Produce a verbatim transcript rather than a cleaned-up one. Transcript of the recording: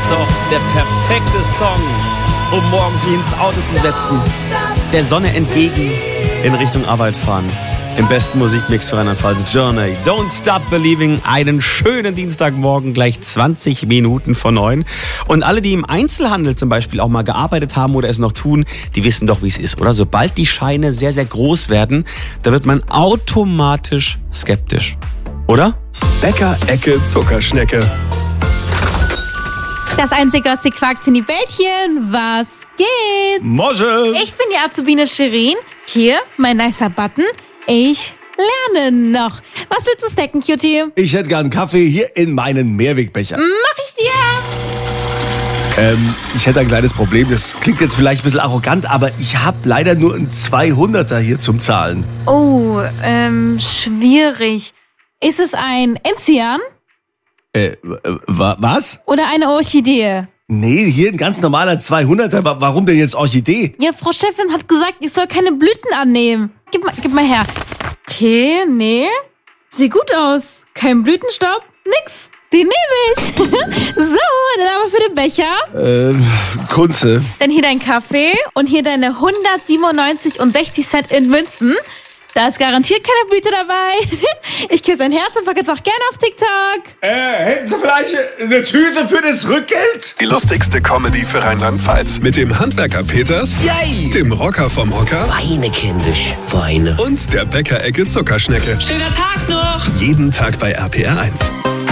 doch der perfekte Song, um morgens sich ins Auto zu setzen, der Sonne entgegen in Richtung Arbeit fahren. Im besten Musikmix für Rheinland-Pfalz, Journey. Don't Stop Believing. Einen schönen Dienstagmorgen, gleich zwanzig Minuten vor neun. Und alle, die im Einzelhandel zum Beispiel auch mal gearbeitet haben oder es noch tun, die wissen doch, wie es ist, oder? Sobald die Scheine sehr, sehr groß werden, da wird man automatisch skeptisch. Oder? Bäcker, Ecke, Zuckerschnecke. Das einzige, was die quakt, sind die Bällchen. Was geht? Mosche. Ich bin die Azubine Shirin. Hier, mein nicer Button. Ich lerne noch. Was willst du snacken, Cutie? Ich hätte gern einen Kaffee hier in meinen Mehrwegbecher. Mach ich dir. Ähm, ich hätte ein kleines Problem. Das klingt jetzt vielleicht ein bisschen arrogant, aber ich habe leider nur einen zweihunderter hier zum Zahlen. Oh, ähm, schwierig. Ist es ein Enzian? Äh, wa- was? Oder eine Orchidee? Nee, hier ein ganz normaler zweihunderter. Wa- Warum denn jetzt Orchidee? Ja, Frau Chefin hat gesagt, ich soll keine Blüten annehmen. Gib mal, gib mal her. Okay, nee. Sieht gut aus. Kein Blütenstaub, nix. Den nehme ich. So, dann aber für den Becher. Äh, Kunze. Dann hier dein Kaffee und hier deine hundertsiebenundneunzig und sechzig Cent in Münzen. Da ist garantiert keine Blüte dabei. Ich küsse ein Herz und packe jetzt auch gerne auf TikTok. Äh, hätten Sie vielleicht eine Tüte für das Rückgeld? Die lustigste Comedy für Rheinland-Pfalz. Mit dem Handwerker Peters, Yay! dem Rocker vom Hocker Weine, kindisch, Weine. und der Bäcker-Ecke Zuckerschnecke. Schöner Tag noch! Jeden Tag bei R P R eins.